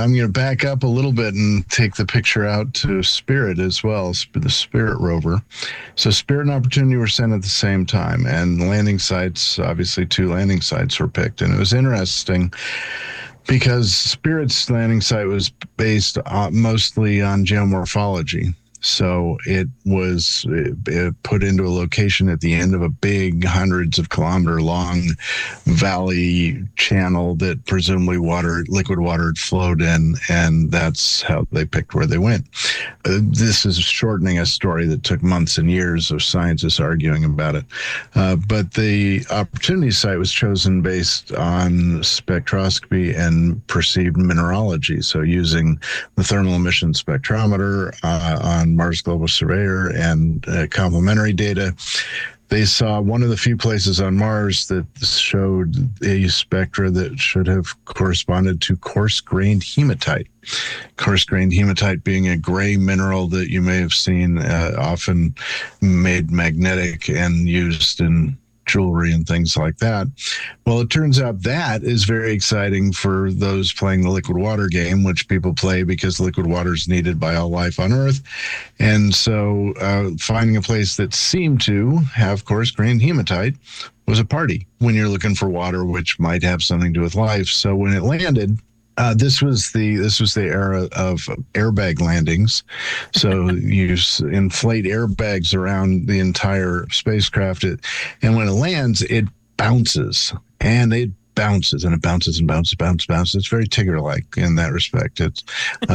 I'm going to back up a little bit and take the picture out to Spirit as well, the Spirit rover. So Spirit and Opportunity were sent at the same time, and landing sites, obviously 2 landing sites were picked. And it was interesting because Spirit's landing site was based mostly on geomorphology. So it was put into a location at the end of a big, hundreds of kilometer long valley channel that presumably liquid water had flowed in, and that's how they picked where they went. This is shortening a story that took months and years of scientists arguing about it. But the Opportunity site was chosen based on spectroscopy and perceived mineralogy. So using the thermal emission spectrometer on Mars Global Surveyor and complementary data, they saw one of the few places on Mars that showed a spectra that should have corresponded to coarse-grained hematite. Coarse-grained hematite being a gray mineral that you may have seen often made magnetic and used in jewelry and things like that. Well, it turns out that is very exciting for those playing the liquid water game, which people play because liquid water is needed by all life on Earth. And so finding a place that seemed to have coarse-grained hematite was a party when you're looking for water, which might have something to do with life. So when it landed, this was the era of airbag landings. So you inflate airbags around the entire spacecraft, and when it lands, it bounces, and it bounces and it bounces and bounces. It's very Tigger-like in that respect. It's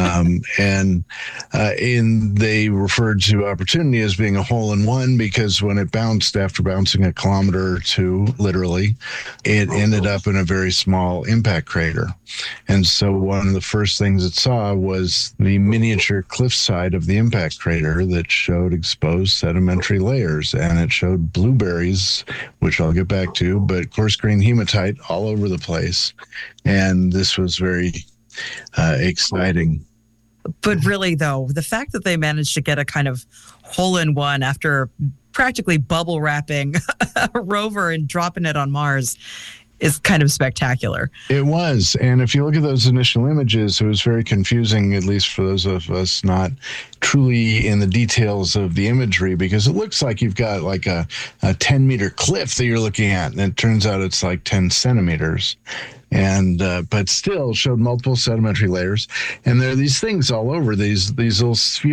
they referred to Opportunity as being a hole-in-one because when it bounced after bouncing a kilometer or 2, literally, it ended up in a very small impact crater. And so one of the first things it saw was the miniature cliffside of the impact crater that showed exposed sedimentary layers, and it showed blueberries, which I'll get back to, but coarse-grained hematite all over the place. And this was very exciting. But really, though, the fact that they managed to get a kind of hole-in-one after practically bubble wrapping a rover and dropping it on Mars is kind of spectacular. It was. And if you look at those initial images, it was very confusing, at least for those of us not truly in the details of the imagery, because it looks like you've got like a 10-meter cliff that you're looking at, and it turns out it's like 10 centimeters. And but still showed multiple sedimentary layers, and there are these things all over, these little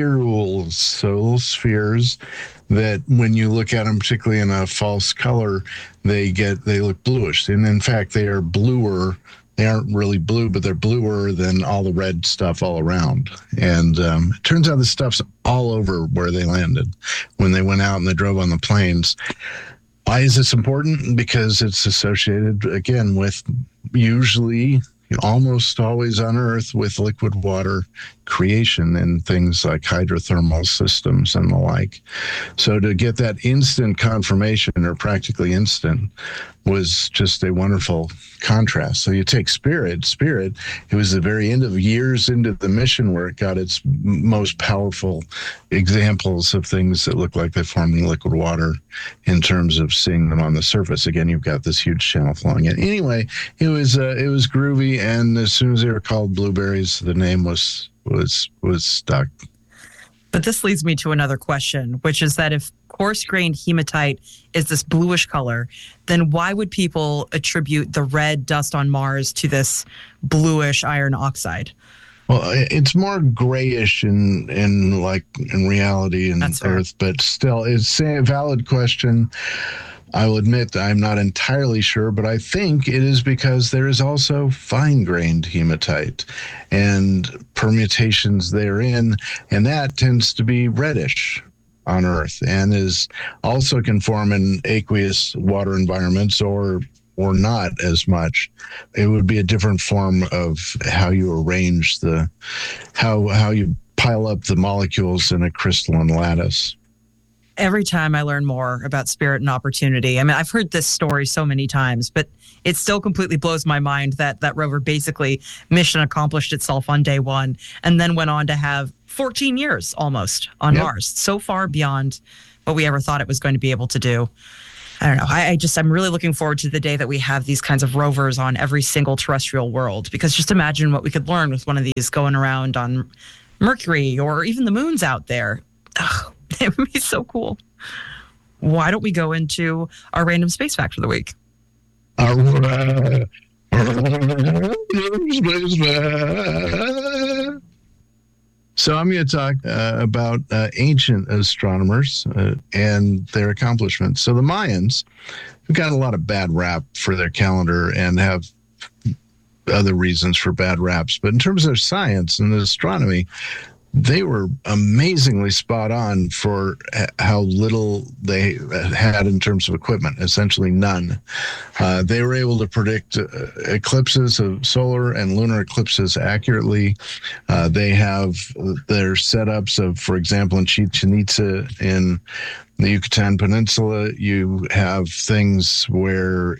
little spheres that when you look at them, particularly in a false color, they look bluish, and in fact they are bluer. They aren't really blue, but they're bluer than all the red stuff all around. And it turns out this stuff's all over where they landed when they went out and they drove on the planes. Why is this important? Because it's associated, again, with usually, almost always on Earth, with liquid water creation and things like hydrothermal systems and the like. So to get that instant confirmation, or practically instant, was just a wonderful contrast. So you take Spirit, it was the very end of years into the mission where it got its most powerful examples of things that look like they formed in liquid water in terms of seeing them on the surface. Again, you've got this huge channel flowing in. Anyway, it was groovy, and as soon as they were called blueberries, the name was stuck. But this leads me to another question, which is that if coarse-grained hematite is this bluish color, then why would people attribute the red dust on Mars to this bluish iron oxide? Well, it's more grayish in reality in That's Earth, but still, it's a valid question. I will admit I'm not entirely sure, but I think it is because there is also fine-grained hematite and permutations therein, and that tends to be reddish on Earth and is also can form in aqueous water environments or not as much. It would be a different form of how you arrange how you pile up the molecules in a crystalline lattice. Every time I learn more about Spirit and Opportunity, I mean, I've heard this story so many times, but it still completely blows my mind that that rover basically mission accomplished itself on day one and then went on to have 14 years almost on Mars. So far beyond what we ever thought it was going to be able to do. I don't know. I'm really looking forward to the day that we have these kinds of rovers on every single terrestrial world, because just imagine what we could learn with one of these going around on Mercury or even the moons out there. Ugh, it would be so cool. Why don't we go into our random space fact for the week? So I'm going to talk about ancient astronomers and their accomplishments. So the Mayans have got a lot of bad rap for their calendar and have other reasons for bad raps. But in terms of their science and astronomy, they were amazingly spot on for how little they had in terms of equipment, essentially none. They were able to predict eclipses of solar and lunar eclipses accurately. They have their setups of, for example, in Chichen Itza in the Yucatan Peninsula, you have things where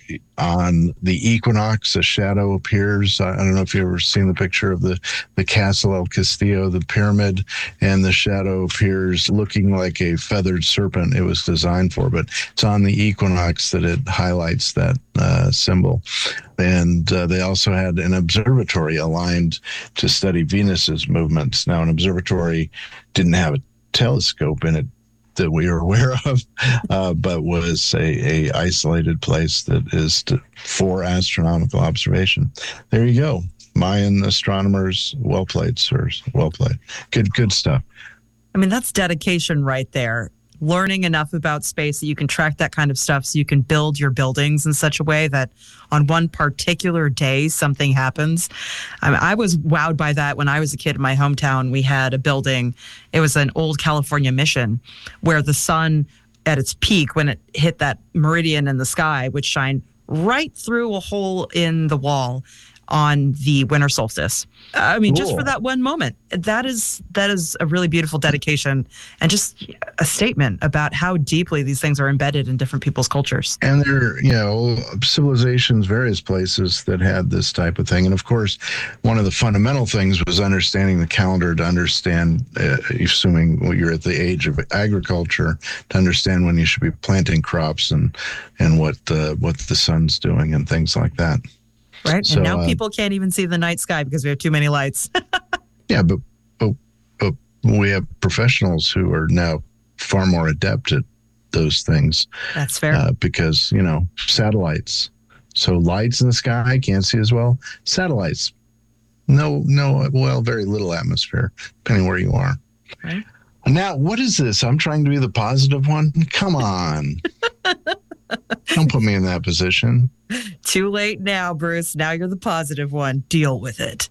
on the equinox, a shadow appears. I don't know if you've ever seen the picture of the Castle El Castillo, the pyramid, and the shadow appears looking like a feathered serpent it was designed for, but it's on the equinox that it highlights that symbol. And they also had an observatory aligned to study Venus's movements. Now, an observatory didn't have a telescope in it that we are aware of, but was a isolated place that is for astronomical observation. There you go. Mayan astronomers, well played, sirs. Well played. Good stuff. I mean, that's dedication right there. Learning enough about space that you can track that kind of stuff so you can build your buildings in such a way that on one particular day something happens. I was wowed by that when I was a kid in my hometown. We had a building. It was an old California mission where the sun at its peak, when it hit that meridian in the sky, would shine right through a hole in the wall on the winter solstice. I mean, cool. Just for that one moment. That is a really beautiful dedication and just a statement about how deeply these things are embedded in different people's cultures. And there are, civilizations, various places that had this type of thing. And of course, one of the fundamental things was understanding the calendar to understand, assuming you're at the age of agriculture, to understand when you should be planting crops and what the sun's doing and things like that. Right. So, and now people can't even see the night sky because we have too many lights. Yeah, but we have professionals who are now far more adept at those things. That's fair. Because, satellites. So lights in the sky, can't see as well. Satellites. No, very little atmosphere, depending where you are. Right. Now, what is this? I'm trying to be the positive one? Come on. Don't put me in that position. Too late now, Bruce. Now you're the positive one. Deal with it.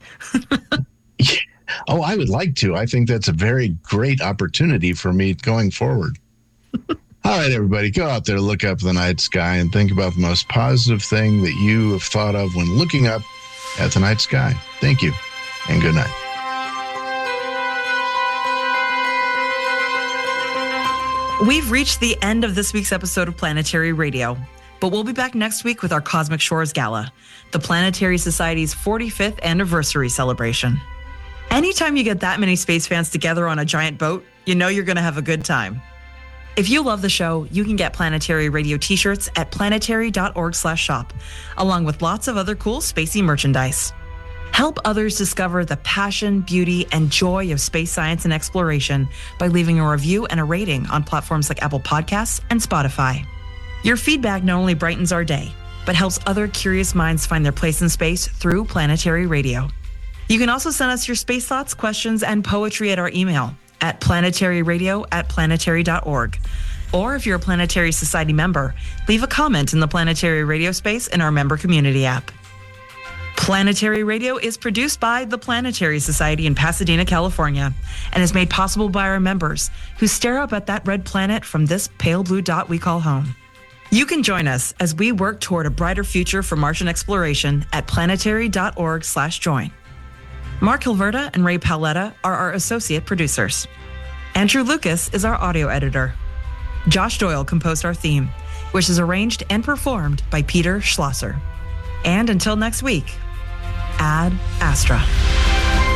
Oh, I would like to. I think that's a very great opportunity for me going forward. All right, everybody, go out there, look up the night sky, and think about the most positive thing that you have thought of when looking up at the night sky. Thank you, and good night. We've reached the end of this week's episode of Planetary Radio, but we'll be back next week with our Cosmic Shores Gala, the Planetary Society's 45th anniversary celebration. Anytime you get that many space fans together on a giant boat, you know you're going to have a good time. If you love the show, you can get Planetary Radio t-shirts at planetary.org/shop, along with lots of other cool spacey merchandise. Help others discover the passion, beauty, and joy of space science and exploration by leaving a review and a rating on platforms like Apple Podcasts and Spotify. Your feedback not only brightens our day, but helps other curious minds find their place in space through Planetary Radio. You can also send us your space thoughts, questions, and poetry at our email at planetaryradio@planetary.org. Or if you're a Planetary Society member, leave a comment in the Planetary Radio space in our member community app. Planetary Radio is produced by the Planetary Society in Pasadena, California, and is made possible by our members who stare up at that red planet from this pale blue dot we call home. You can join us as we work toward a brighter future for Martian exploration at planetary.org/join. Mark Hilverda and Ray Paoletta are our associate producers. Andrew Lucas is our audio editor. Josh Doyle composed our theme, which is arranged and performed by Peter Schlosser. And until next week, Ad Astra.